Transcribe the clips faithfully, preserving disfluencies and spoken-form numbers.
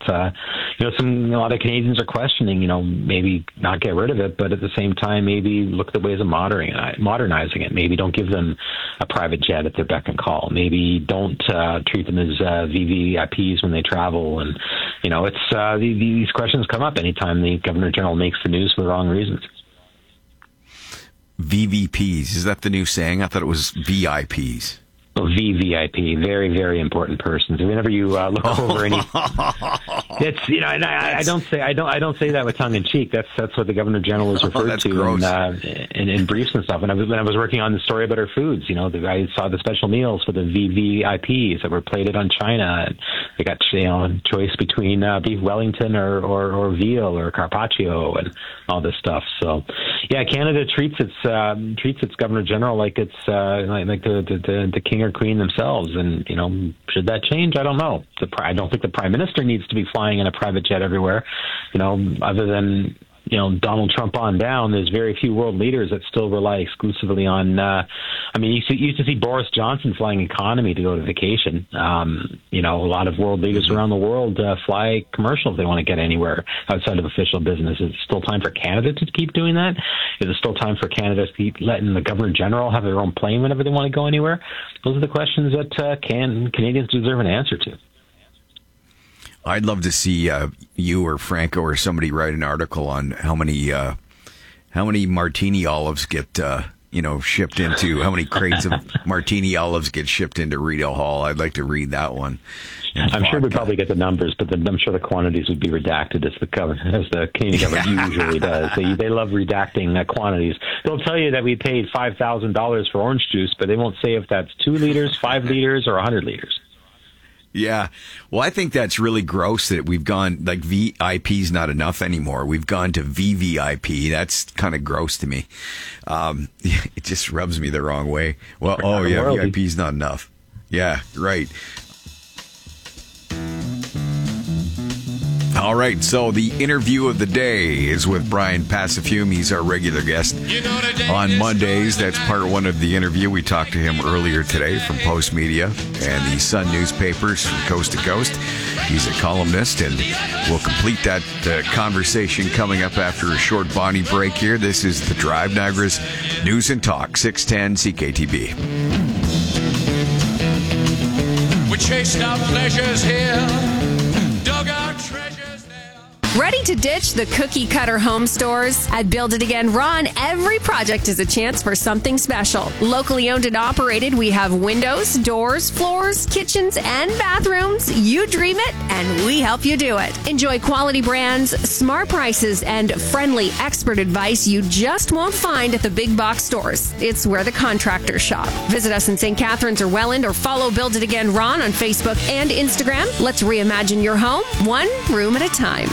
uh, you know, some a lot of Canadians are questioning, you know, maybe not get rid of it, but at the same time, maybe look at the ways of modernizing, modernizing it. Maybe don't give them a private jet at their beck and call. Maybe don't uh, treat them as uh, V V I Ps when they travel. And, you know, it's uh, these questions come up anytime the Governor General makes the news for the wrong reasons. V V Ps, is that the new saying? I thought it was V I Ps. Oh, V V I P, very, very important persons. Whenever you uh, look over any, it's you know, and I, I don't say I don't I don't say that with tongue in cheek. That's that's what the Governor General is referred oh, to gross. in, uh, in in briefs and stuff. And I was, when I was working on the story about our foods, you know, the, I saw the special meals for the V V I Ps that were plated on China, and they got you know choice between uh, beef Wellington or, or or veal or carpaccio and all this stuff. So, yeah, Canada treats its um, treats its Governor General like it's uh, like, like the, the the the king or queen themselves, and you know, should that change? I don't know. The, I don't think the Prime Minister needs to be flying in a private jet everywhere. You know, other than you know Donald Trump on down, there's very few world leaders that still rely exclusively on. Uh, I mean, you used, to, you used to see Boris Johnson flying economy to go to vacation. Um, you know, a lot of world leaders around the world uh, fly commercial if they want to get anywhere outside of official business. Is it still time for Canada to keep doing that? Is it still time for Canada to keep letting the Governor General have their own plane whenever they want to go anywhere? Those are the questions that uh, can Canadians deserve an answer to. I'd love to see uh, you or Franco or somebody write an article on how many uh, how many martini olives get uh, you know shipped into how many crates of martini olives get shipped into Rideau Hall. I'd like to read that one. I'm sure we'd probably get the numbers, but the, I'm sure the quantities would be redacted as the government, as the Canadian government usually does. They they love redacting uh, quantities. They'll tell you that we paid five thousand dollars for orange juice, but they won't say if that's two liters, five liters, or one hundred liters. Yeah. Well, I think that's really gross that we've gone, like, V I P's not enough anymore. We've gone to V V I P. That's kind of gross to me. Um, it just rubs me the wrong way. Well, oh, yeah, V I P's not enough. Yeah, right. All right, so the interview of the day is with Brian Passafume. He's our regular guest on Mondays. That's part one of the interview. We talked to him earlier today from Post Media and the Sun newspapers from coast to coast. He's a columnist, and we'll complete that uh, conversation coming up after a short Bonnie break here. This is The Drive, Niagara's News and Talk, six ten C K T B. We chased our pleasures here, dug our treasures. Ready to ditch the cookie-cutter home stores? At Build It Again Ron, every project is a chance for something special. Locally owned and operated, we have windows, doors, floors, kitchens, and bathrooms. You dream it, and we help you do it. Enjoy quality brands, smart prices, and friendly expert advice you just won't find at the big box stores. It's where the contractors shop. Visit us in Saint Catharines or Welland, or follow Build It Again Ron on Facebook and Instagram. Let's reimagine your home, one room at a time.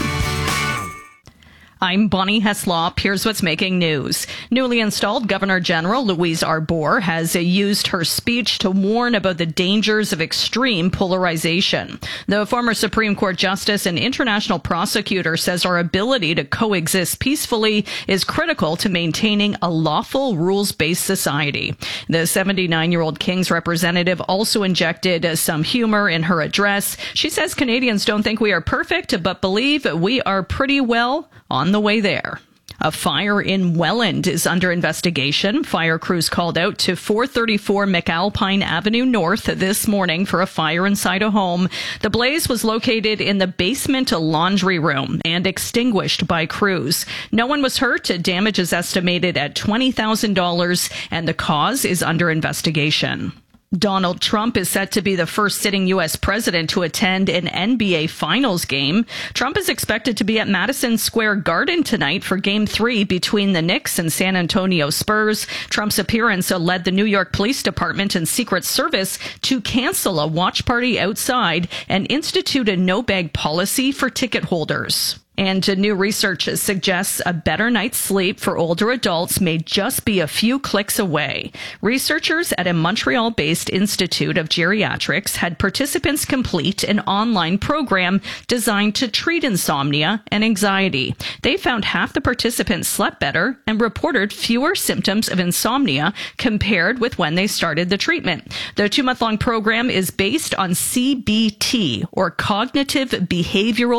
I'm Bonnie Heslop. Here's what's making news. Newly installed Governor General Louise Arbour has uh, used her speech to warn about the dangers of extreme polarization. The former Supreme Court Justice and international prosecutor says our ability to coexist peacefully is critical to maintaining a lawful, rules-based society. The seventy-nine-year-old King's representative also injected uh, some humor in her address. She says Canadians don't think we are perfect, but believe we are pretty well on the way there. A fire in Welland is under investigation. Fire crews called out to four thirty-four McAlpine Avenue North this morning for a fire inside a home. The blaze was located in the basement laundry room and extinguished by crews. No one was hurt. Damage is estimated at twenty thousand dollars, and the cause is under investigation. Donald Trump is set to be the first sitting U S president to attend an N B A Finals game. Trump is expected to be at Madison Square Garden tonight for Game three between the Knicks and San Antonio Spurs. Trump's appearance led the New York Police Department and Secret Service to cancel a watch party outside and institute a no-bag policy for ticket holders. And new research suggests a better night's sleep for older adults may just be a few clicks away. Researchers at a Montreal-based Institute of Geriatrics had participants complete an online program designed to treat insomnia and anxiety. They found half the participants slept better and reported fewer symptoms of insomnia compared with when they started the treatment. The two-month-long program is based on C B T, or cognitive behavioral